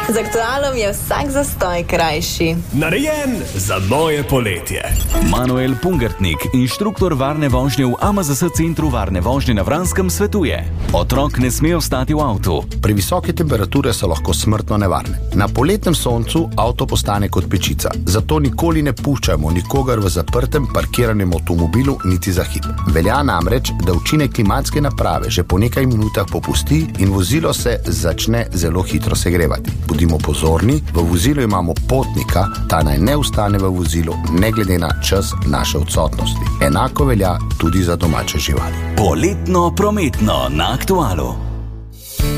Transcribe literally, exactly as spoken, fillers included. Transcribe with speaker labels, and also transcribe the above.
Speaker 1: Z Aktualom je vsak zastoj krajši.
Speaker 2: Narejen za moje poletje.
Speaker 3: Manuel Pungertnik, inštruktor varne vožnje v A M Z S centru varne vožnje na Vranskem, svetuje: otrok ne sme ostati v avtu.
Speaker 4: Previsoke temperature so lahko smrtno nevarne. Na poletnem soncu avto postane kot pečica, zato nikoli ne puščajmo nikogar v zaprtem parkiranem avtomobilu niti za hip. Velja namreč, da učinek klimatske naprave že po nekaj minutah popusti in vozilo se začne zelo hitro segrevati. Budimo pozorni, v vozilu imamo potnika, ta naj ne ostane v vozilu, ne glede na čas naše odsotnosti. Enako velja tudi za domače živali.
Speaker 3: Poletno prometno na Aktualu.